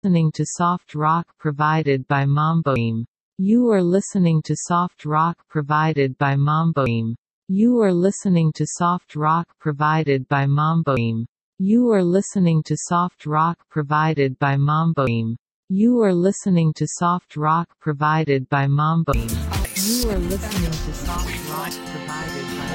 listening to soft rock provided by Mamboim. You are listening to soft rock provided by Mamboim. You are listening to soft rock provided by Mamboim. You are listening to soft rock provided by Mamboim. You are listening to soft rock provided by Mamboim. You are listening to soft rock provided by